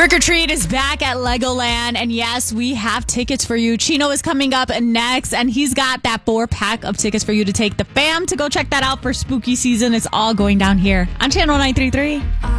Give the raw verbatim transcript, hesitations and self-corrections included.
Trick or Treat is back at Legoland, and yes, we have tickets for you. Chino is coming up next, and he's got that four pack of tickets for you to take the fam to go check that out for spooky season. It's all going down here on Channel nine three three.